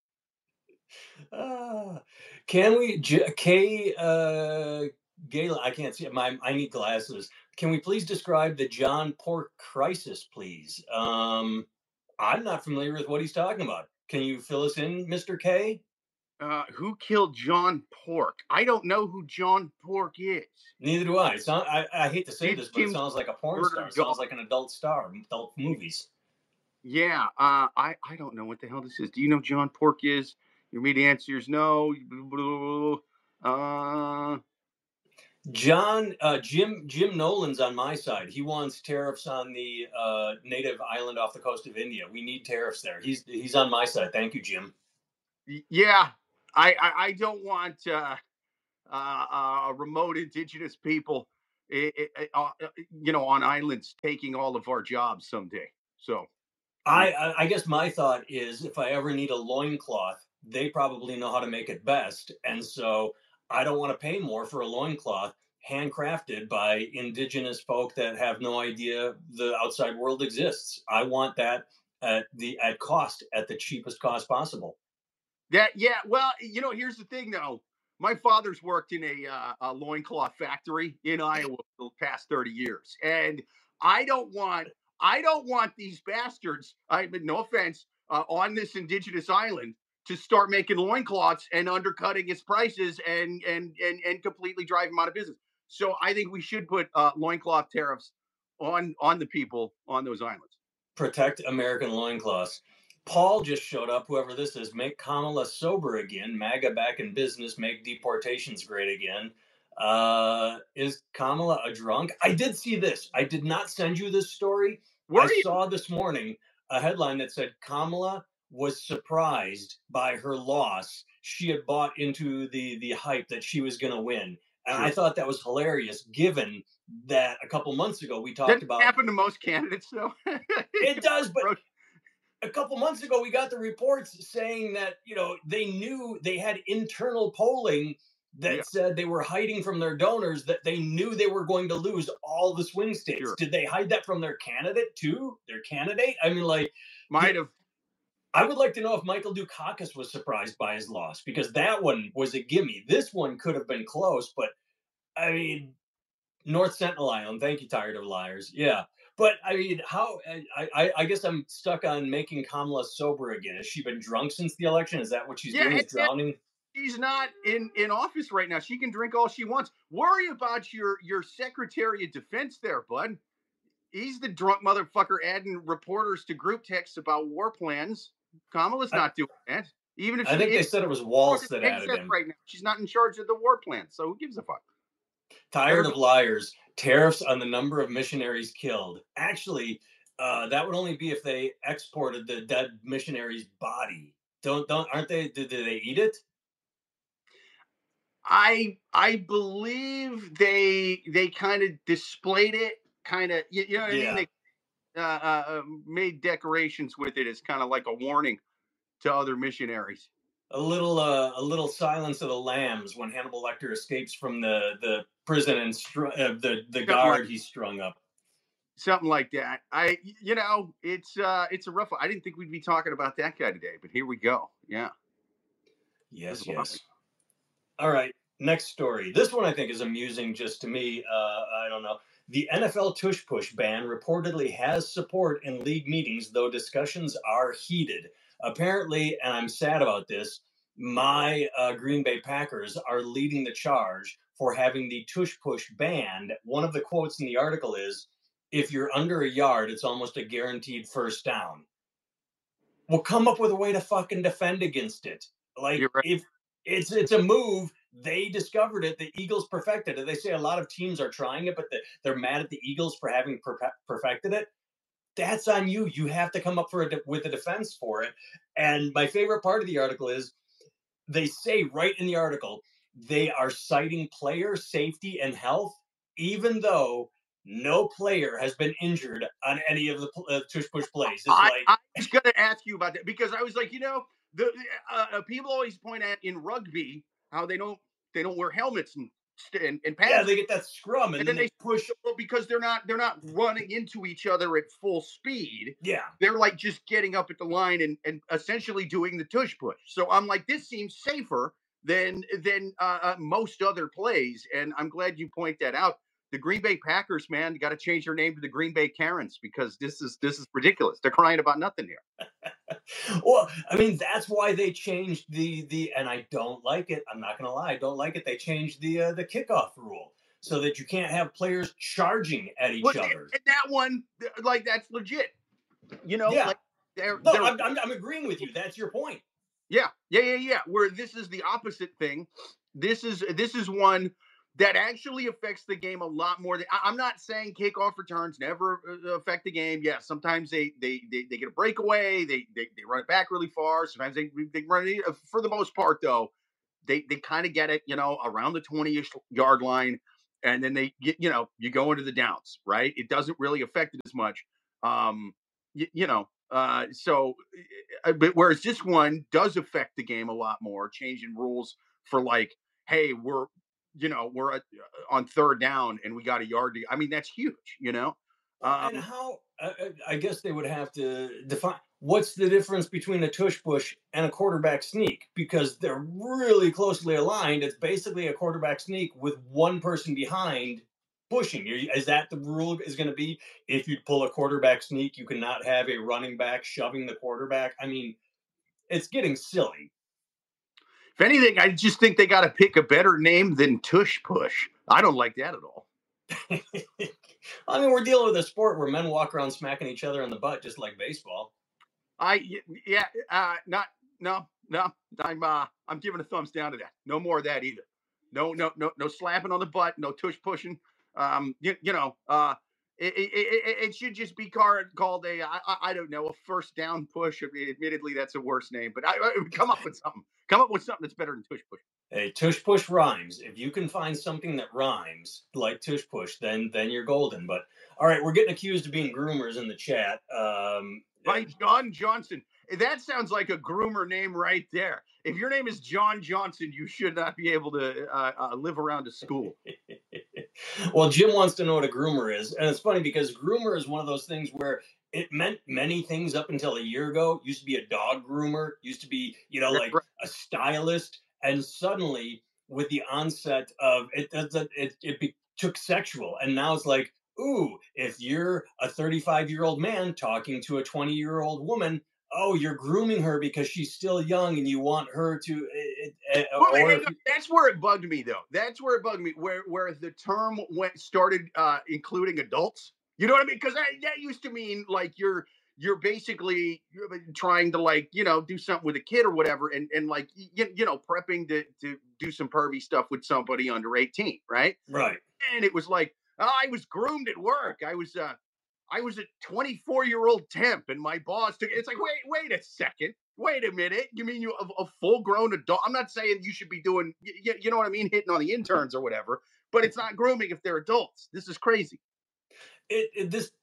Uh, can we, J- Kay, uh, Galen, I can't see it. My, I need glasses. Can we please describe the John Pork crisis, please? Um, I'm not familiar with what he's talking about. Can you fill us in, Mister K? Uh, who killed John Pork? I don't know who John Pork is. Neither do I. It's not, I, I hate to say this, but it sounds like a porn star. It sounds like an adult star, adult movies. Yeah, uh, I, I don't know what the hell this is. Do you know who John Pork is? Your immediate answer is no. Uh, John, uh, Jim, Jim Nolan's on my side. He wants tariffs on the uh, native island off the coast of India. We need tariffs there. He's he's on my side. Thank you, Jim. Yeah, I I, I don't want uh, uh, uh, remote indigenous people, uh, you know, on islands taking all of our jobs someday. So, I I guess my thought is, if I ever need a loincloth, they probably know how to make it best, and so I don't want to pay more for a loincloth handcrafted by indigenous folk that have no idea the outside world exists. I want that at the at cost, at the cheapest cost possible. That yeah, well, you know, here's the thing though. My father's worked in a, uh, a loincloth factory in Iowa for the past thirty years, and I don't want I don't want these bastards. I mean, no offense, uh, on this indigenous island to start making loincloths and undercutting its prices and and and and completely drive them out of business. So I think we should put uh, loincloth tariffs on on the people on those islands. Protect American loincloths. Paul just showed up, whoever this is. Make Kamala sober again. MAGA back in business. Make deportations great again. Uh, is Kamala a drunk? I did see this. I did not send you this story. Where I are you? saw this morning a headline that said Kamala was surprised by her loss. She had bought into the the hype that she was going to win. And Sure. I thought that was hilarious, given that a couple months ago we talked Doesn't about... happen to most candidates, though. It does, but a couple months ago we got the reports saying that, you know, they knew they had internal polling that Yeah. said they were hiding from their donors, that they knew they were going to lose all the swing states. Sure. Did they hide that from their candidate too? Their candidate? I mean, like, Might have. I would like to know if Michael Dukakis was surprised by his loss, because that one was a gimme. This one could have been close, but I mean, North Sentinel Island. Thank you, Tired of Liars. Yeah. But I mean, how, I, I, I guess I'm stuck on making Kamala sober again. Has she been drunk since the election? Is that what she's Yeah, doing? Is and- and- drowning? She's not in, in office right now. She can drink all she wants. Worry about your, your Secretary of Defense there, bud. He's the drunk motherfucker adding reporters to group texts about war plans. Kamala's I- not doing that. Even if I she think they is- said it was Waltz that added Except him. right now, she's not in charge of the war plan. So who gives a fuck? Tired of liars. Tariffs on the number of missionaries killed. Actually, uh, that would only be if they exported the dead missionary's body. Don't don't aren't they? Did, did they eat it? I I believe they they kind of displayed it, kind of you, you know what Yeah. I mean. They uh, uh, uh, made decorations with it as kind of like a warning to other missionaries. A little uh, a little Silence of the Lambs when Hannibal Lecter escapes from the the prison and str- uh, the the guard he's strung up. Something like that. I you know it's uh it's a rough one. I didn't think we'd be talking about that guy today, but here we go. Yeah. Yes, That's lovely. yes. All right, next story. This one I think is amusing just to me. Uh, I don't know. The N F L tush push ban reportedly has support in league meetings, though discussions are heated. Apparently, and I'm sad about this, my uh, Green Bay Packers are leading the charge for having the tush push banned. One of the quotes in the article is, "If you're under a yard, it's almost a guaranteed first down." Well, come up with a way to fucking defend against it. Like, You're right. if it's it's a move, they discovered it. The Eagles perfected it. They say a lot of teams are trying it, but the, they're mad at the Eagles for having perfe- perfected it. That's on you. You have to come up for a de- with a defense for it. And my favorite part of the article is they say right in the article they are citing player safety and health, even though no player has been injured on any of the uh, tush push plays. It's I, like I was going to ask you about that because I was like, you know, the uh, uh, people always point out in rugby how they don't they don't wear helmets and and, and pads. yeah, they get that scrum and, and then then they push. well, because they're not they're not running into each other at full speed. Yeah, They're like just getting up at the line and, and essentially doing the tush push. So I'm like, this seems safer than than uh, uh, most other plays, and I'm glad you point that out. The Green Bay Packers, man, got to change their name to the Green Bay Karens because this is this is ridiculous. They're crying about nothing here. Well, I mean, that's why they changed the the, and I don't like it. I'm not gonna lie, I don't like it. They changed the uh, the kickoff rule so that you can't have players charging at each Well, other. and that one, th- like that's legit. You know, Yeah. like they're, No, they're I'm, I'm I'm agreeing with you. That's your point. yeah, yeah, yeah, yeah. Where this is the opposite thing. This is this is one that actually affects the game a lot more than I, I'm not saying kickoff returns never uh, affect the game. Yeah, sometimes they they they, they get a breakaway, they, they they run it back really far. Sometimes they they run it. For the most part, though, they they kind of get it, you know, around the twenty-ish yard line, and then they get, you know, you go into the downs, right? It doesn't really affect it as much, um, you, you know. Uh, so, but whereas this one does affect the game a lot more, changing rules for like, hey, we're you know, we're at, uh, on third down and we got a yard to, I mean, that's huge, you know? Um, and how, uh, I guess they would have to define what's the difference between a tush push and a quarterback sneak, because they're really closely aligned. It's basically a quarterback sneak with one person behind pushing. Is that the rule is going to be? If you pull a quarterback sneak, you cannot have a running back shoving the quarterback. I mean, it's getting silly. If anything, I just think they got to pick a better name than tush push. I don't like that at all. I mean, we're dealing with a sport where men walk around smacking each other in the butt, just like baseball. I yeah, uh, not no no. I'm uh, I'm giving a thumbs down to that. No more of that either. No no no no slapping on the butt. No tush pushing. Um, you, you know, uh, it, it, it, it should just be called a I, I don't know a first down push. I mean, admittedly, that's a worse name, but I, I come up with something. Come up with something that's better than tush push. Hey, tush push rhymes. If you can find something that rhymes like tush push, then then you're golden. But all right, we're getting accused of being groomers in the chat. Um, By John Johnson. That sounds like a groomer name right there. If your name is John Johnson, you should not be able to uh, uh, live around a school. Well, Jim wants to know what a groomer is. And it's funny because groomer is one of those things where it meant many things up until a year ago. Used to be a dog groomer, used to be, you know, like a stylist. And suddenly, with the onset of it, it, it, it be, took sexual. And now it's like, ooh, if you're a thirty-five-year-old man talking to a twenty-year-old woman, oh, you're grooming her because she's still young and you want her to. Uh, uh, well, or hey, that's where it bugged me, though. That's where it bugged me, where where the term went started uh, including adults. You know what I mean? Because that, that used to mean like you're you're basically trying to like you know do something with a kid or whatever, and and like you, you know prepping to to do some pervy stuff with somebody under eighteen, right? Right. And it was like oh, I was groomed at work. I was uh. I was a twenty-four-year-old temp, and my boss took it. It's like, wait, wait a second. Wait a minute. You mean you a, a full-grown adult? I'm not saying you should be doing, you, you know what I mean, hitting on the interns or whatever, but it's not grooming if they're adults. This is crazy. It, it this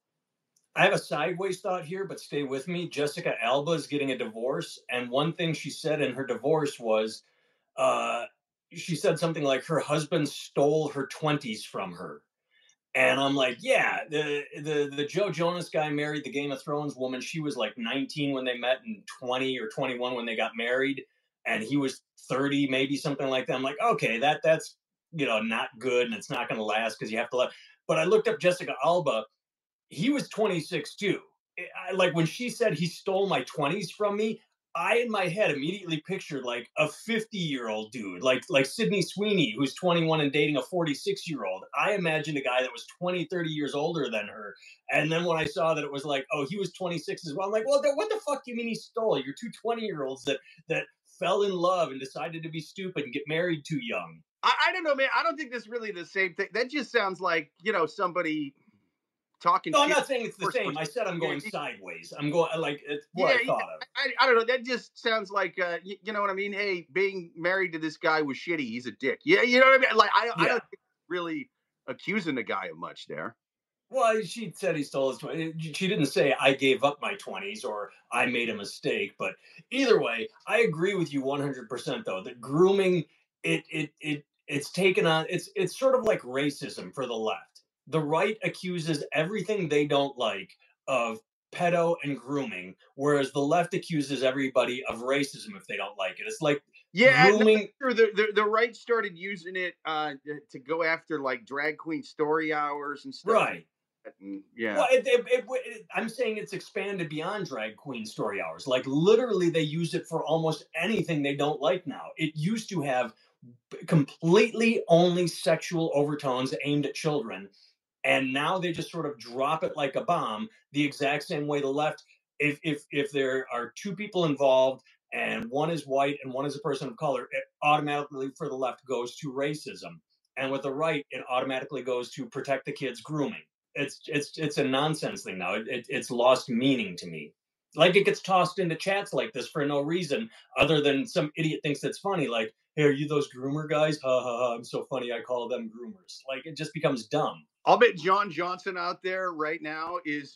I have a sideways thought here, but stay with me. Jessica Alba is getting a divorce, and one thing she said in her divorce was, uh, she said something like her husband stole her twenties from her. And I'm like, yeah, the, the the Joe Jonas guy married the Game of Thrones woman. She was like nineteen when they met and twenty or twenty-one when they got married. And he was thirty, maybe something like that. I'm like, okay, that that's, you know, not good. And it's not going to last because you have to let. But I looked up Jessica Alba. He was twenty-six too. I, like when she said he stole my twenties from me, I in my head immediately pictured like a fifty-year-old dude, like like Sydney Sweeney, who's twenty-one and dating a forty-six-year-old. I imagined a guy that was twenty, thirty years older than her. And then when I saw that it was like, oh, he was twenty-six as well, I'm like, well, what the fuck do you mean he stole? You're two twenty-year-olds that that fell in love and decided to be stupid and get married too young. I, I don't know, man. I don't think that's really the same thing. That just sounds like, you know, somebody talking. No, I'm not saying it's the same. I said I'm going sideways. I'm going like it's what yeah, I thought of. I, I don't know. That just sounds like uh, you, you know what I mean. Hey, being married to this guy was shitty. He's a dick. Yeah, you know what I mean. Like I, yeah. I don't think really accusing the guy of much there. Well, she said he stole his twenties. She didn't say I gave up my twenties or I made a mistake. But either way, I agree with you one hundred percent. Though that grooming, it it it it's taken on. It's it's sort of like racism for the left. The right accuses everything they don't like of pedo and grooming, whereas the left accuses everybody of racism if they don't like it. It's like yeah, grooming. No, the, the the right started using it uh, to go after like drag queen story hours and stuff. Right. And, yeah. Well, it, it, it, it, I'm saying it's expanded beyond drag queen story hours. Like literally, they use it for almost anything they don't like now. It used to have completely only sexual overtones aimed at children. And now they just sort of drop it like a bomb, the exact same way the left, if if if there are two people involved and one is white and one is a person of color, it automatically for the left goes to racism. and with the right, it automatically goes to protect the kids grooming. It's it's it's a nonsense thing now. It, it, it's lost meaning to me. Like it gets tossed into chats like this for no reason other than some idiot thinks it's funny. Like, hey, are you those groomer guys? Ha ha ha! I'm so funny. I call them groomers. Like it just becomes dumb. I'll bet John Johnson out there right now is